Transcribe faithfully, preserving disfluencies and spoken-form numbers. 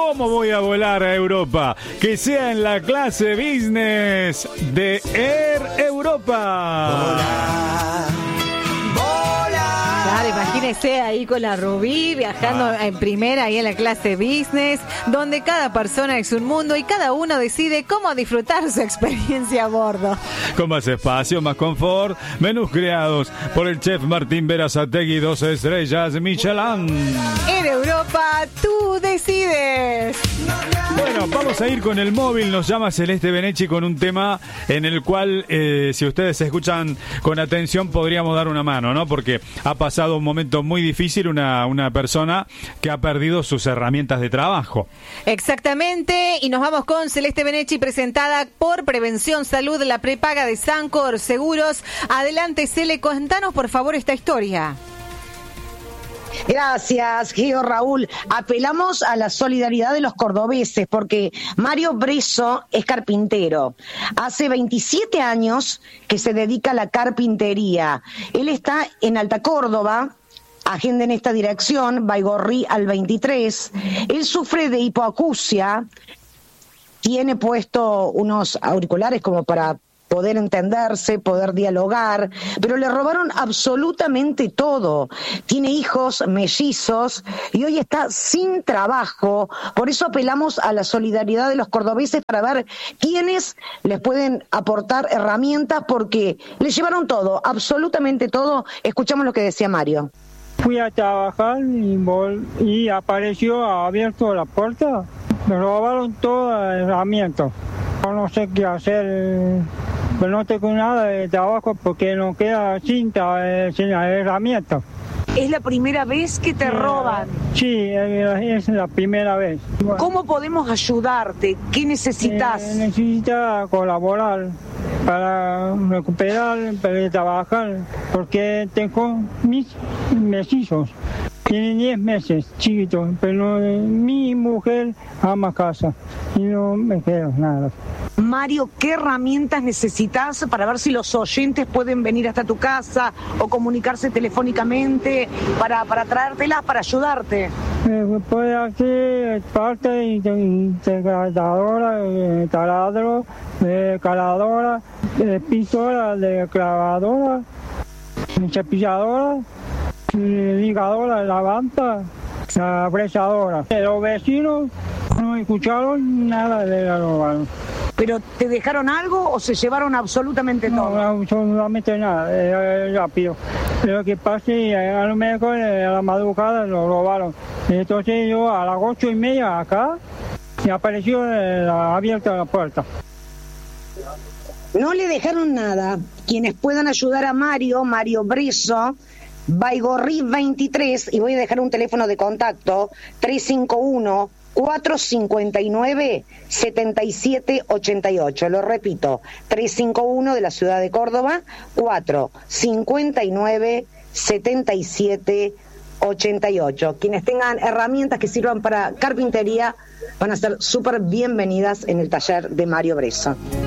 ¿Cómo voy a volar a Europa? Que sea en la clase business de Air Europa. Volar. Claro, imagínese ahí con la Rubí viajando Ah. en primera ahí en la clase business, donde cada persona es un mundo y cada uno decide cómo disfrutar su experiencia a bordo. Con más espacio, más confort, menús creados por el chef Martín Berazategui, dos estrellas Michelin. En Europa, tú decides. Bueno, vamos a ir con el móvil. Nos llama Celeste Benechi con un tema en el cual, eh, si ustedes escuchan con atención, podríamos dar una mano, ¿no? Porque ha pasado un momento muy difícil una, una persona que ha perdido sus herramientas de trabajo. Exactamente, y nos vamos con Celeste Benechi, presentada por Prevención Salud, la prepaga de Sancor Seguros. Adelante, Cele, contanos por favor esta historia. Gracias, Geo Raúl. Apelamos a la solidaridad de los cordobeses porque Mario Bresso es carpintero. Hace veintisiete años que se dedica a la carpintería. Él está en Alta Córdoba. Agenda en esta dirección, Baigorri al veintitrés. Él sufre de hipoacusia. Tiene puesto unos auriculares como para poder entenderse, poder dialogar, pero le robaron absolutamente todo. Tiene hijos mellizos y hoy está sin trabajo. Por eso apelamos a la solidaridad de los cordobeses para ver quiénes les pueden aportar herramientas, porque le llevaron todo, absolutamente todo. Escuchamos lo que decía Mario. Fui a trabajar y, vol- y apareció abierto la puerta. Me robaron todas las herramientas. No sé qué hacer, pero no tengo nada de trabajo porque no queda cinta, eh, sin las herramientas. ¿Es la primera vez que te roban? Sí, eh, es la primera vez. ¿Cómo podemos ayudarte? ¿Qué necesitas? Eh, necesito colaborar para recuperar, para trabajar, porque tengo mis mellizos. Tienen diez meses, chiquitos, pero eh, mi mujer ama casa y no me quedo nada. Mario, ¿qué herramientas necesitas para ver si los oyentes pueden venir hasta tu casa o comunicarse telefónicamente para, para traértelas, para ayudarte? Eh, puede hacer parte de integradora, de taladro, de caladora, de pisola, de clavadora, de cepilladora, de ligadora, de lavanta, la fresadora. Los vecinos no escucharon nada de la robaron. ¿Pero te dejaron algo o se llevaron absolutamente todo? No, absolutamente nada, eh, rápido. Lo que pasa es que a lo mejor a la madrugada lo robaron. Entonces yo a las ocho y media acá y apareció eh, abierta la puerta. No le dejaron nada. Quienes puedan ayudar a Mario, Mario Bresso, Baigorri veintitrés, y voy a dejar un teléfono de contacto, tres cinco uno, cuatro cinco nueve, siete siete ocho ocho. Lo repito, tres cinco uno de la ciudad de Córdoba, cuatro cinco nueve, siete siete ocho ocho. Quienes tengan herramientas que sirvan para carpintería van a ser súper bienvenidas en el taller de Mario Bresso.